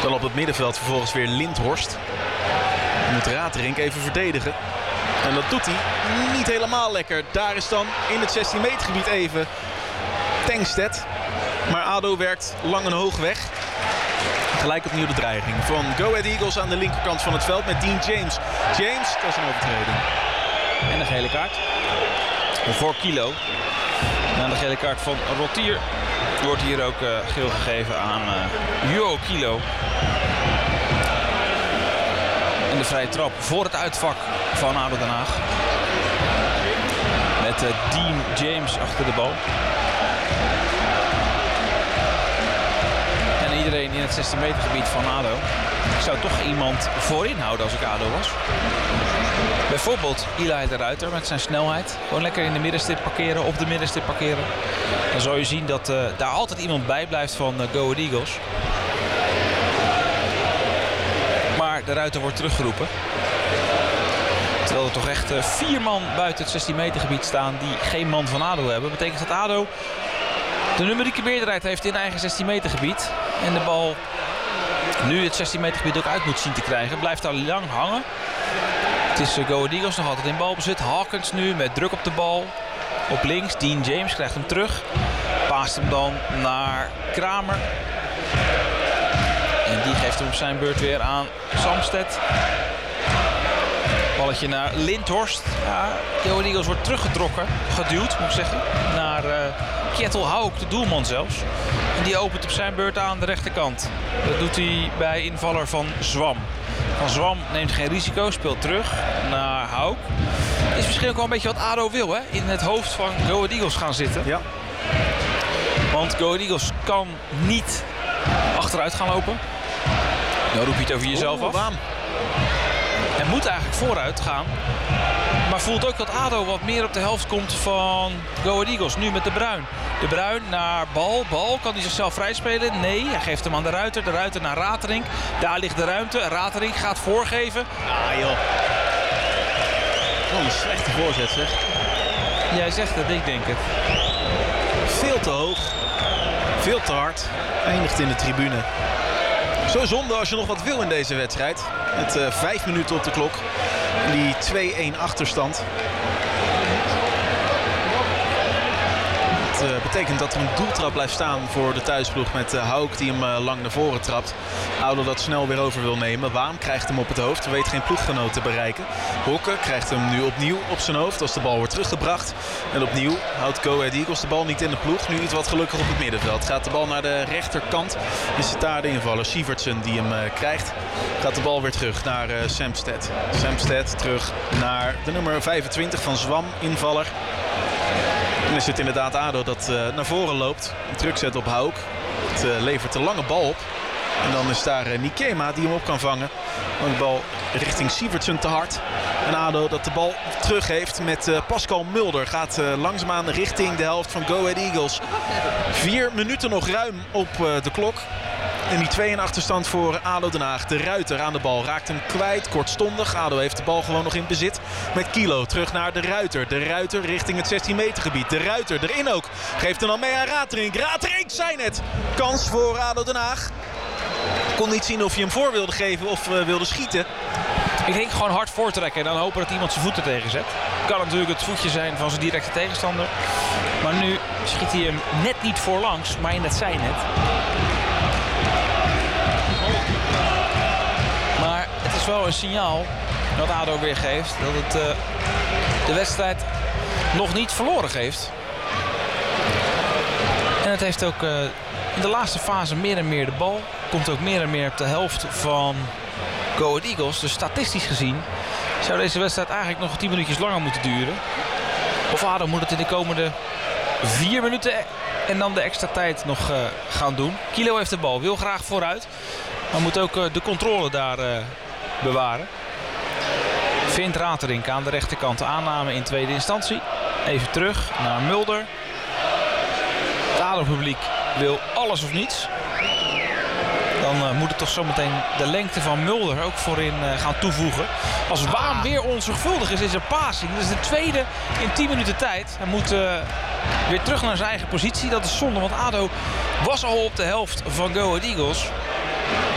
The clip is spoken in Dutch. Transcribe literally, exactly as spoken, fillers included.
Dan op het middenveld vervolgens weer Lindhorst. Dan moet Raterink even verdedigen. En dat doet hij niet helemaal lekker. Daar is dan in het zestien meter gebied even Tengstedt. Maar ADO werkt lang en hoog weg. Gelijk opnieuw de dreiging van Go Ahead Eagles aan de linkerkant van het veld met Dean James. James, dat is een overtreding. En een gele kaart. Voor Kilo. Na de gele kaart van Rotier wordt hier ook uh, geel gegeven aan uh, Juho Kilo. En de vrije trap voor het uitvak van ADO Den Haag. Met uh, Dean James achter de bal. En iedereen in het zestien meter gebied van ADO. Ik zou toch iemand voorin houden als ik ADO was. Bijvoorbeeld Eli de Ruiter met zijn snelheid. Gewoon lekker in de middenstip parkeren, op de middenstip parkeren. Dan zal je zien dat uh, daar altijd iemand bij blijft van uh, Go Ahead Eagles. Maar de Ruiter wordt teruggeroepen. Terwijl er toch echt uh, vier man buiten het zestien meter gebied staan die geen man van ADO hebben. Dat betekent dat ADO de numerieke meerderheid heeft in eigen zestien meter gebied. En de bal nu het zestien meter gebied ook uit moet zien te krijgen. Blijft daar lang hangen. Het is uh, Go Ahead Eagles nog altijd in balbezit. Hawkins nu met druk op de bal. Op links. Dean James krijgt hem terug. Paast hem dan naar Kramer. En die geeft hem op zijn beurt weer aan Samsted. Balletje naar Lindhorst. Ja, Go Ahead Eagles wordt teruggetrokken. Geduwd moet ik zeggen. Naar uh, Kjetil Hauk, de doelman zelfs. En die opent op zijn beurt aan de rechterkant. Dat doet hij bij invaller van Zwam. Van Zwam neemt geen risico, speelt terug naar Hauk. Is misschien ook wel een beetje wat ADO wil, hè? In het hoofd van Go Ahead Eagles gaan zitten. Ja. Want Go Ahead Eagles kan niet achteruit gaan lopen. Dan roep je het over jezelf oh, af. Waan. En moet eigenlijk vooruit gaan. Maar voelt ook dat ADO wat meer op de helft komt van Go Ahead Eagles. Nu met De Bruin. De Bruin naar Bal. Bal, kan hij zichzelf vrijspelen? Nee, hij geeft hem aan de Ruiter. De Ruiter naar Raterink. Daar ligt de ruimte. Raterink gaat voorgeven. Ah joh. Wat een slechte voorzet zeg. Jij zegt het, ik denk het. Veel te hoog. Veel te hard. Eindigt in de tribune. Zo zonde als je nog wat wil in deze wedstrijd. Met uh, vijf minuten op de klok. Die twee-een achterstand. Dat uh, betekent dat er een doeltrap blijft staan voor de thuisploeg met uh, Hauk die hem uh, lang naar voren trapt. ADO dat snel weer over wil nemen. Waam krijgt hem op het hoofd. Weet geen ploeggenoot te bereiken. Hokke krijgt hem nu opnieuw op zijn hoofd als de bal wordt teruggebracht. En opnieuw houdt Go Ahead Eagles de bal niet in de ploeg. Nu iets wat gelukkig op het middenveld. Gaat de bal naar de rechterkant. Is het daar de invaller Sievertsen die hem uh, krijgt. Gaat de bal weer terug naar uh, Samsted. Samsted terug naar de nummer vijfentwintig van Zwam, invaller. En is het inderdaad ADO dat uh, naar voren loopt. Druk zet op Hauk. Het uh, levert een lange bal op. En dan is daar uh, Nikema die hem op kan vangen. Maar de bal richting Sievertsen te hard. En ADO dat de bal terug heeft met uh, Pascal Mulder. Gaat uh, langzaamaan richting de helft van Go Ahead Eagles. Vier minuten nog ruim op uh, de klok. En die twee-een achterstand voor ADO Den Haag. De Ruiter aan de bal raakt hem kwijt, kortstondig. ADO heeft de bal gewoon nog in bezit. Met Kilo terug naar de Ruiter. De Ruiter richting het zestien meter gebied. De Ruiter erin ook. Geeft hem dan mee aan Raterink. Raterink zijn het. Kans voor ADO Den Haag. Kon niet zien of je hem voor wilde geven of uh, wilde schieten. Ik denk gewoon hard voortrekken en dan hopen dat iemand zijn voeten tegen zet. Kan natuurlijk het voetje zijn van zijn directe tegenstander. Maar nu schiet hij hem net niet voorlangs, maar in het zijnet. Maar het is wel een signaal dat ADO weer geeft dat het uh, de wedstrijd nog niet verloren geeft. En het heeft ook uh, in de laatste fase meer en meer de bal. Komt ook meer en meer op de helft van Go Ahead Eagles. Dus statistisch gezien zou deze wedstrijd eigenlijk nog tien minuutjes langer moeten duren. Of ADO moet het in de komende vier minuten en dan de extra tijd nog uh, gaan doen. Kilo heeft de bal, wil graag vooruit. Maar moet ook uh, de controle daar uh, bewaren. Vindt Raterink aan de rechterkant de aanname in tweede instantie. Even terug naar Mulder. Het ADO-publiek wil alles of niets. Dan uh, moet het toch zometeen de lengte van Mulder ook voorin uh, gaan toevoegen. Als Waan weer onzorgvuldig is in zijn passing. Dat is de tweede in tien minuten tijd. Hij moet uh, weer terug naar zijn eigen positie. Dat is zonde, want ADO was al op de helft van Go Ahead Eagles.